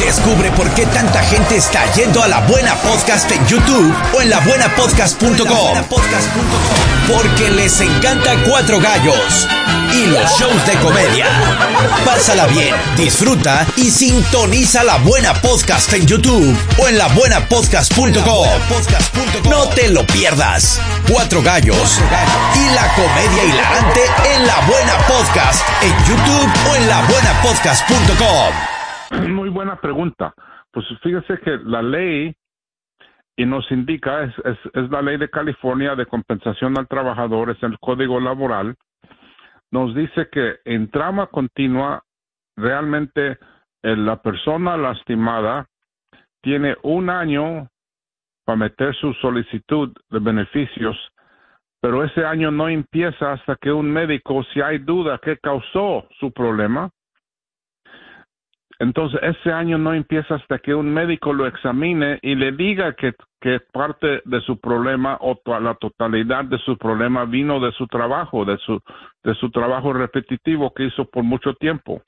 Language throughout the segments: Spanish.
Descubre por qué tanta gente está yendo a La Buena Podcast en YouTube o en labuenapodcast.com. Porque les encanta Cuatro Gallos y los shows de comedia. Pásala bien, disfruta y sintoniza La Buena Podcast en YouTube o en labuenapodcast.com. No te lo pierdas. Cuatro Gallos y la comedia hilarante en La Buena Podcast en YouTube o en labuenapodcast.com. Muy buena pregunta. Pues fíjese que la ley y nos indica, es la ley de California de compensación al trabajador, es el Código Laboral, nos dice que en trama continua realmente la persona lastimada tiene 1 año para meter su solicitud de beneficios, pero ese año no empieza hasta que un médico, si hay duda que causó su problema, entonces ese año no empieza hasta que un médico lo examine y le diga que parte de su problema o la totalidad de su problema vino de su trabajo, de su trabajo repetitivo que hizo por mucho tiempo.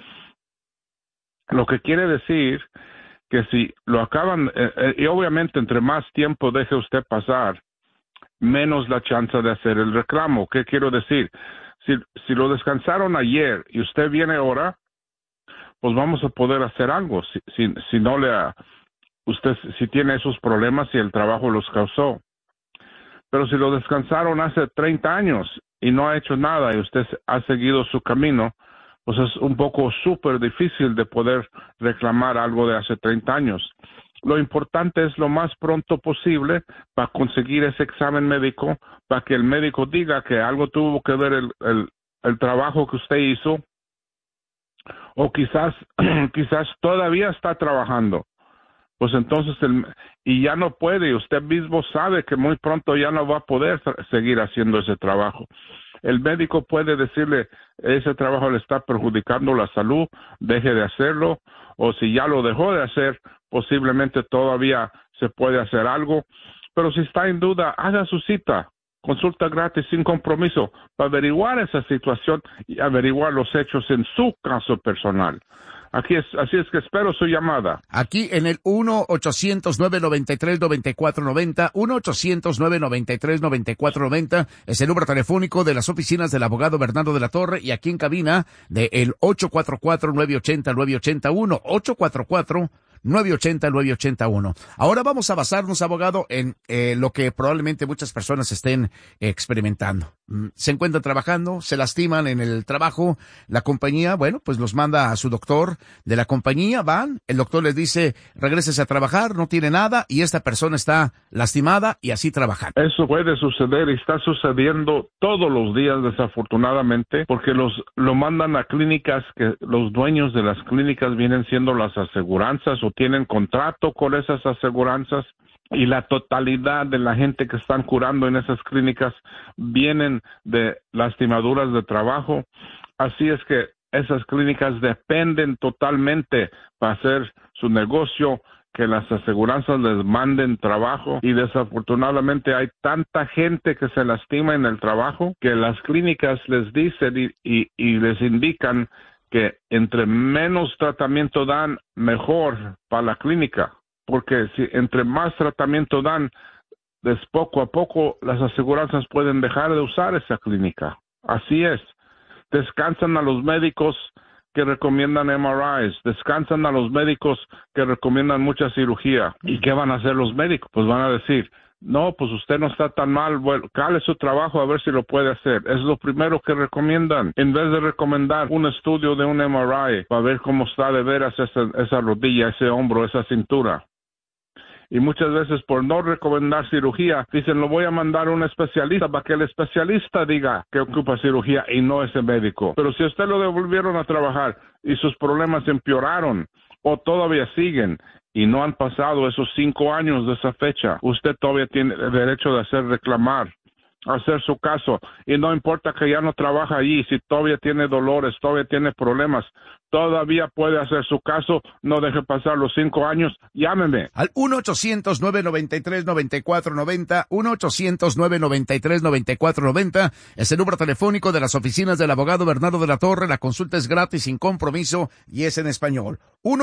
Lo que quiere decir que si lo acaban, y obviamente entre más tiempo deje usted pasar, menos la chance de hacer el reclamo. ¿Qué quiero decir? Si lo descansaron ayer y usted viene ahora, pues vamos a poder hacer algo. Si no usted si tiene esos problemas y el trabajo los causó. Pero si lo descansaron hace 30 años y no ha hecho nada y usted ha seguido su camino, pues es un poco súper difícil de poder reclamar algo de hace 30 años. Lo importante es lo más pronto posible para conseguir ese examen médico, para que el médico diga que algo tuvo que ver el trabajo que usted hizo, o quizás todavía está trabajando. Pues entonces, y ya no puede, usted mismo sabe que muy pronto ya no va a poder seguir haciendo ese trabajo. El médico puede decirle, ese trabajo le está perjudicando la salud, deje de hacerlo, o si ya lo dejó de hacer, posiblemente todavía se puede hacer algo, pero si está en duda, haga su cita, consulta gratis sin compromiso, para averiguar esa situación y averiguar los hechos en su caso personal. Así es que espero su llamada. Aquí en el 1-800-993-9490, 1-800-993-9490 es el número telefónico de las oficinas del abogado Bernardo de la Torre, y aquí en cabina de el 844-980-981, 844-980-981. Ahora vamos a basarnos, abogado, en lo que probablemente muchas personas estén experimentando. Se encuentran trabajando, se lastiman en el trabajo, la compañía, bueno, pues los manda a su doctor de la compañía, van, el doctor les dice, regrésese a trabajar, no tiene nada, y esta persona está lastimada y así trabajando. Eso puede suceder y está sucediendo todos los días, desafortunadamente, porque lo mandan a clínicas que los dueños de las clínicas vienen siendo las aseguranzas o tienen contrato con esas aseguranzas, y la totalidad de la gente que están curando en esas clínicas vienen de lastimaduras de trabajo. Así es que esas clínicas dependen totalmente para hacer su negocio, que las aseguranzas les manden trabajo, y desafortunadamente hay tanta gente que se lastima en el trabajo que las clínicas les dicen y les indican que entre menos tratamiento dan, mejor para la clínica, porque si entre más tratamiento dan, poco a poco las aseguranzas pueden dejar de usar esa clínica. Así es. Descansan a los médicos que recomiendan MRIs, descansan a los médicos que recomiendan mucha cirugía. ¿Y qué van a hacer los médicos? Pues van a decir, no, pues usted no está tan mal, bueno, cale su trabajo a ver si lo puede hacer. Es lo primero que recomiendan, en vez de recomendar un estudio de un MRI para ver cómo está de veras esa rodilla, ese hombro, esa cintura. Y muchas veces por no recomendar cirugía, dicen, lo voy a mandar a un especialista para que el especialista diga que ocupa cirugía y no ese médico. Pero si usted lo devolvieron a trabajar y sus problemas empeoraron o todavía siguen y no han pasado esos 5 años de esa fecha, usted todavía tiene el derecho de hacer su caso, y no importa que ya no trabaja allí, si todavía tiene dolores, todavía tiene problemas, todavía puede hacer su caso, no deje pasar los 5 años, llámeme. Al 1-800-993-9490, 1-800-993-9490, es el número telefónico de las oficinas del abogado Bernardo de la Torre, la consulta es gratis, sin compromiso, y es en español.